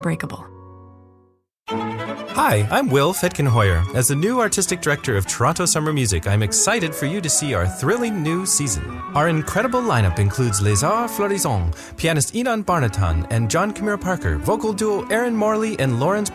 breakable. Hi, I'm Will Fetkenhoyer. As the new artistic director of Toronto Summer Music, I'm excited for you to see our thrilling new season. Our incredible lineup includes Les Arts Florissants, pianist Inan Barnatan and John Camille Parker, vocal duo Aaron Morley and Lawrence